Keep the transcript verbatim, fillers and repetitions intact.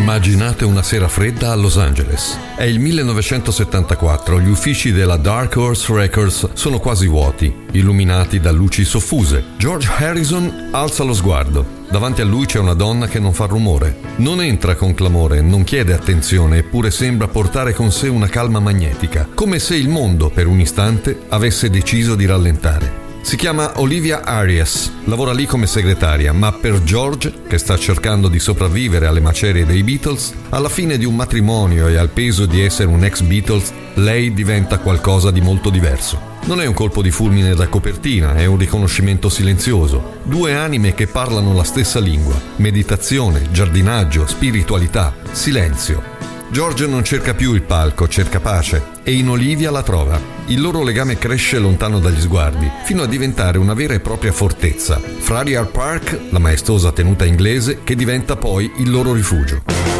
Immaginate una sera fredda a Los Angeles. È il millenovecentosettantaquattro, gli uffici della Dark Horse Records sono quasi vuoti, illuminati da luci soffuse. George Harrison alza lo sguardo. Davanti a lui c'è una donna che non fa rumore. Non entra con clamore, non chiede attenzione, eppure sembra portare con sé una calma magnetica, come se il mondo, per un istante, avesse deciso di rallentare. Si chiama Olivia Arias, lavora lì come segretaria, ma per George, che sta cercando di sopravvivere alle macerie dei Beatles, alla fine di un matrimonio e al peso di essere un ex Beatles, lei diventa qualcosa di molto diverso. Non è un colpo di fulmine da copertina, è un riconoscimento silenzioso. Due anime che parlano la stessa lingua. Meditazione, giardinaggio, spiritualità, silenzio. George non cerca più il palco, cerca pace, e in Olivia la trova. Il loro legame cresce lontano dagli sguardi, fino a diventare una vera e propria fortezza. Farrier Park, la maestosa tenuta inglese, che diventa poi il loro rifugio.